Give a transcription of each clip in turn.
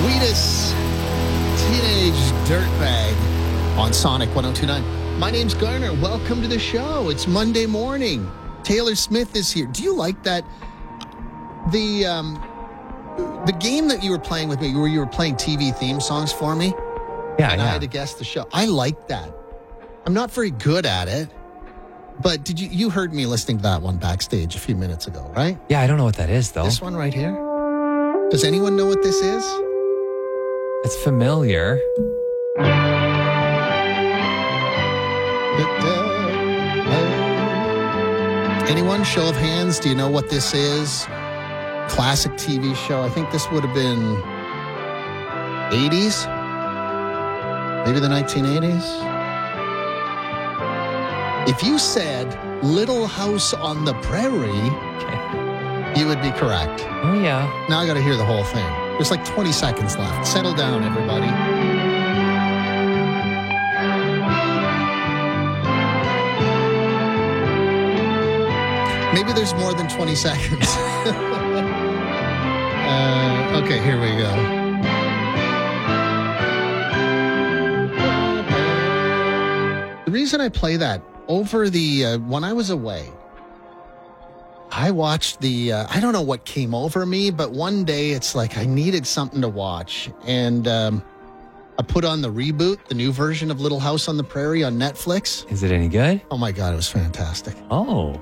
Wheatus, Teenage Dirtbag on Sonic 102.9. My name's Garner. Welcome to the show. It's Monday morning. Taylor Smith is here. Do you like that? The game that you were playing with me, where you were playing TV theme songs for me? Yeah, and I had to guess the show. I like that. I'm not very good at it, but did you heard me listening to that one backstage a few minutes ago, right? Yeah, I don't know what that is, though. This one right here? Does anyone know what this is? It's familiar. Anyone? Show of hands. Do you know what this is? Classic TV show. I think this would have been 80s. Maybe the 1980s. If you said Little House on the Prairie, Okay. you would be correct. Oh, yeah. Now I got to hear the whole thing. There's like 20 seconds left. Settle down, everybody. Maybe there's more than 20 seconds. Okay, here we go. The reason I play that, over the, when I was away, I watched I don't know what came over me, but one day it's like I needed something to watch. And I put on the reboot, the new version of Little House on the Prairie on Netflix. Is it any good? Oh my God, it was fantastic. Oh.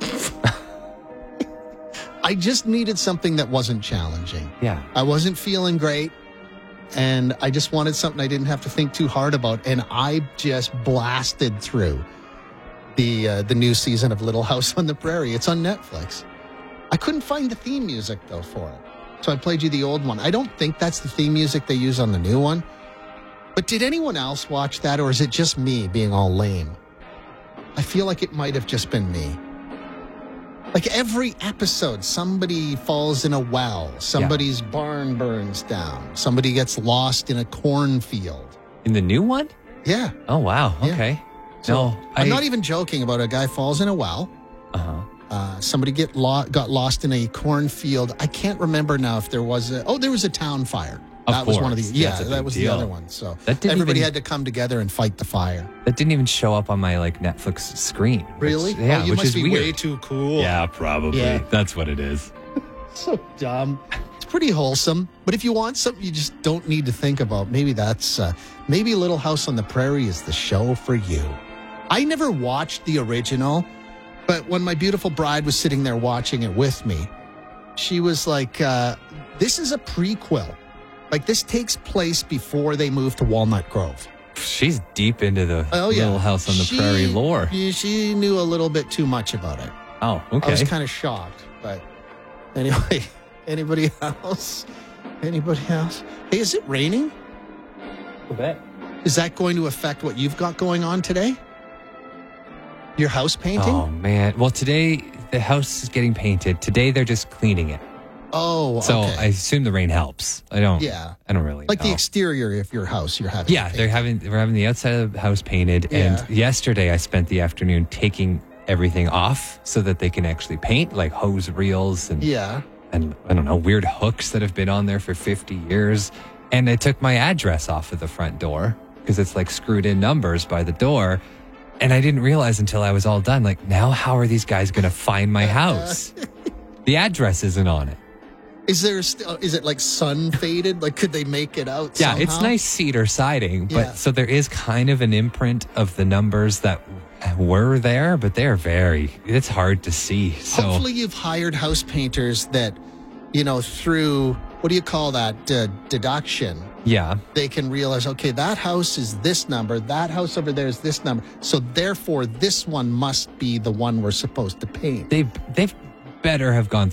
I just needed something that wasn't challenging. Yeah. I wasn't feeling great, and I just wanted something I didn't have to think too hard about. And I just blasted through the new season of Little House on the Prairie. It's on Netflix. I couldn't find the theme music, though, for it. So I played you the old one. I don't think that's the theme music they use on the new one. But did anyone else watch that, or is it just me being all lame? I feel like it might have just been me. Like every episode, somebody falls in a well. Somebody's barn burns down. Somebody gets lost in a cornfield. In the new one? Yeah. Oh, wow. Yeah. Okay. So No, I'm not even joking about a guy falls in a well. Somebody got lost in a cornfield. I can't remember now if there was there was a town fire. Of was one of the course. That's a that big was deal. the other one. So That didn't everybody even- had to come together and fight the fire. That didn't even show up on my Netflix screen. Really? Yeah, you which must is be weird. way too cool. Yeah, probably. Yeah. That's what it is. So dumb. It's pretty wholesome, but if you want something you just don't need to think about, maybe that's maybe Little House on the Prairie is the show for you. I never watched the original, but when my beautiful bride was sitting there watching it with me, she was like, this is a prequel. Like, this takes place before they move to Walnut Grove. She's deep into the Oh, yeah. Little House on the Prairie lore. She knew a little bit too much about it. Oh, okay. I was kind of shocked, but anyway, anybody else? Anybody else? Hey, is it raining? A bit. Is that going to affect what you've got going on today? Your house painting? Oh, man. Well, today the house is getting painted. Today they're just cleaning it. Oh, So okay. I assume the rain helps. I don't really Like know. the exterior of your house, you're having. Yeah, it we're painted. having the outside of the house painted. Yeah. And yesterday I spent the afternoon taking everything off so that they can actually paint, like hose reels and Yeah. and I don't know, weird hooks that have been on there for 50 years. And I took my address off of the front door because it's like screwed in numbers by the door. And I didn't realize until I was all done, like, now how are these guys going to find my house? The address isn't on it. Is it like sun faded? Like, could they make it out? Yeah, somehow? it's nice cedar siding, but Yeah. so there is kind of an imprint of the numbers that were there, but they're it's hard to see. So Hopefully, you've hired house painters that, through what do you call that deduction? yeah, They can realize, okay, that house is this number, that house over there is this number, so therefore this one must be the one we're supposed to paint. they've better have gone